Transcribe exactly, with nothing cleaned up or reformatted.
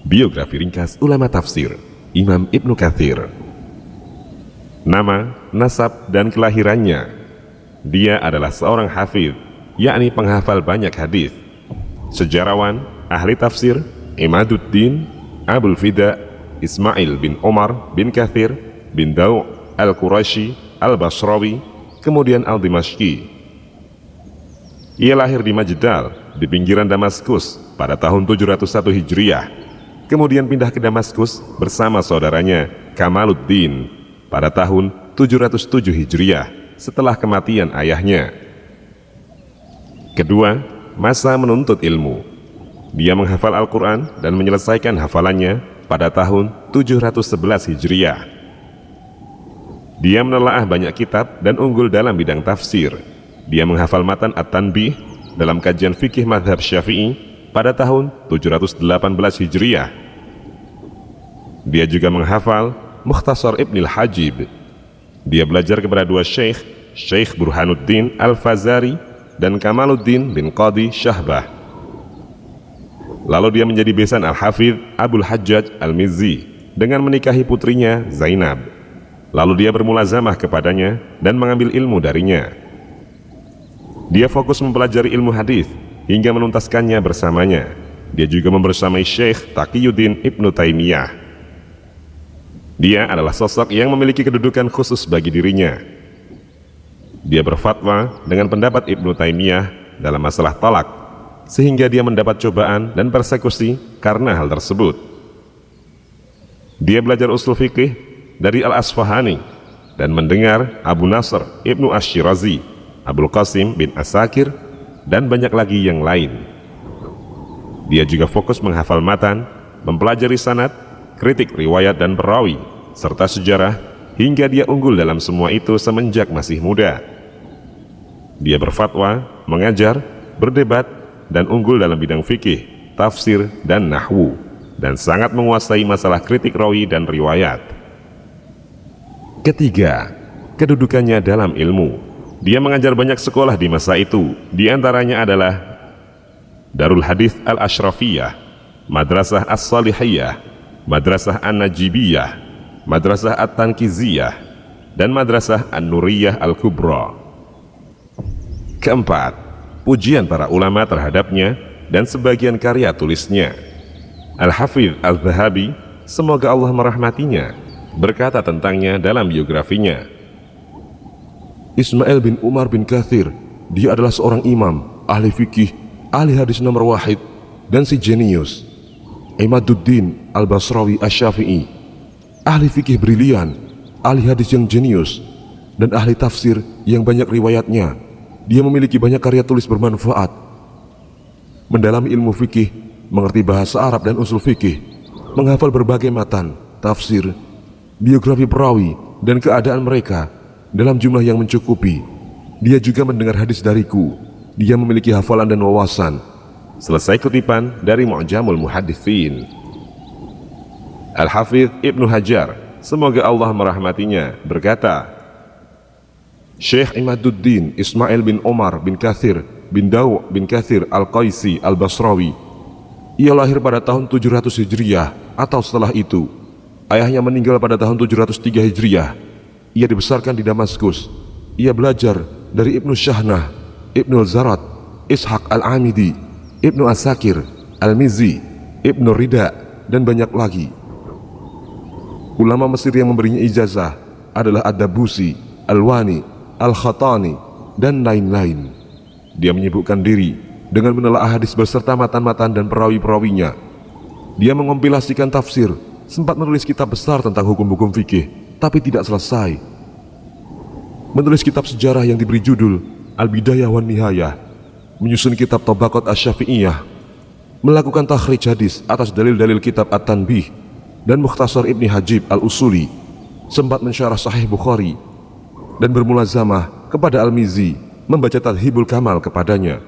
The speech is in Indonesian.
Biografi ringkas ulama tafsir Imam Ibnu Katsir. Nama, nasab, dan kelahirannya. Dia adalah seorang hafidh, yakni penghafal banyak hadis. Sejarawan, ahli tafsir, Imaduddin Abul Fida Ismail bin Omar bin Katsir bin Daw' al-Qurashi al-Basrawi, kemudian al-Dimashqi. Ia lahir di Majdal, di pinggiran Damaskus pada tahun tujuh ratus satu Hijriah. Kemudian pindah ke Damaskus bersama saudaranya Kamaluddin pada tahun tujuh ratus tujuh Hijriah setelah kematian ayahnya. Kedua, masa menuntut ilmu. Dia menghafal Al-Quran dan menyelesaikan hafalannya pada tahun tujuh ratus sebelas Hijriah. Dia menelaah banyak kitab dan unggul dalam bidang tafsir. Dia menghafal matan At-Tanbih dalam kajian fikih mazhab Syafi'i pada tahun tujuh ratus delapan belas Hijriah. Dia juga menghafal Mukhtasar Ibnil Hajib. Dia belajar kepada dua syekh, Syekh Burhanuddin Al-Fazari dan Kamaluddin bin Qadi Syahbah. Lalu dia menjadi besan Al-Hafidh Abul Hajjaj Al-Mizzi dengan menikahi putrinya Zainab. Lalu dia bermulazamah kepadanya dan mengambil ilmu darinya. Dia fokus mempelajari ilmu hadis hingga menuntaskannya bersamanya. Dia juga membersamai Syekh Taqiyuddin Ibnu Taimiyah. Dia adalah sosok yang memiliki kedudukan khusus bagi dirinya. Dia berfatwa dengan pendapat Ibnu Taimiyah dalam masalah talak, sehingga dia mendapat cobaan dan persekusi karena hal tersebut. Dia belajar usul fikih dari Al-Asfahani dan mendengar Abu Nasr Ibnu Ash-Shirazi, Abul Qasim bin Asakir, dan banyak lagi yang lain. Dia juga fokus menghafal matan, mempelajari sanad, kritik riwayat dan perawi, serta sejarah, hingga dia unggul dalam semua itu semenjak masih muda. Dia berfatwa, mengajar, berdebat, dan unggul dalam bidang fikih, tafsir, dan nahwu, dan sangat menguasai masalah kritik rawi dan riwayat. Ketiga, kedudukannya dalam ilmu. Dia mengajar banyak sekolah di masa itu, di antaranya adalah Darul Hadits Al-Ashrafiyah, Madrasah As-Salihiyah, Madrasah An-Najibiyah, Madrasah At-Tankiziyah, dan Madrasah An-Nuriyah Al-Kubra. Keempat, pujian para ulama terhadapnya dan sebagian karya tulisnya. Al-Hafidh Al-Zahabi, semoga Allah merahmatinya, berkata tentangnya dalam biografinya, Ismail bin Umar bin Katsir, dia adalah seorang imam, ahli fikih, ahli hadis nomor wahid, dan si jenius. Imaduddin Al-Basrawi Asy-Syafi'i, ahli fikih brilian, ahli hadis yang jenius, dan ahli tafsir yang banyak riwayatnya. Dia memiliki banyak karya tulis bermanfaat. Mendalami ilmu fikih, mengerti bahasa Arab dan usul fikih, menghafal berbagai matan, tafsir, biografi perawi, dan keadaan mereka dalam jumlah yang mencukupi. Dia juga mendengar hadis dariku. Dia memiliki hafalan dan wawasan. Selesai kutipan dari Mu'jamul Muhadditsin. Al-Hafidh Ibnu Hajar, semoga Allah merahmatinya, berkata, Syekh Imaduddin Ismail bin Omar bin Katsir bin Daw' bin Katsir Al-Qaisi Al-Basrawi. Ia lahir pada tahun tujuh ratus Hijriah atau setelah itu. Ayahnya meninggal pada tahun tujuh ratus tiga Hijriah. Ia dibesarkan di Damaskus. Ia belajar dari Ibnu Syahnah, Ibnu Zarat, Ishaq Al-Amidi, Ibnu Asakir, Al-Mizzi, Ibnu Rida, dan banyak lagi. Ulama Mesir yang memberinya ijazah adalah Ad-Dabusi, Al-Wani, Al-Khatani, dan lain-lain. Dia menyibukkan diri dengan menelaah hadis beserta matan-matan dan perawi-perawinya. Dia mengompilasikan tafsir, sempat menulis kitab besar tentang hukum-hukum fikih, tapi tidak selesai. Menulis kitab sejarah yang diberi judul Al-Bidayah wan Nihayah, menyusun kitab Tabaqat Asy-Syafi'iyah, melakukan takhrij hadis atas dalil-dalil kitab At-Tanbih dan Mukhtasar Ibni Hajib Al-Usuli, sempat mensyarah Sahih Bukhari, dan bermulazamah kepada Al-Mizzi, membaca Tadhibul Kamal kepadanya.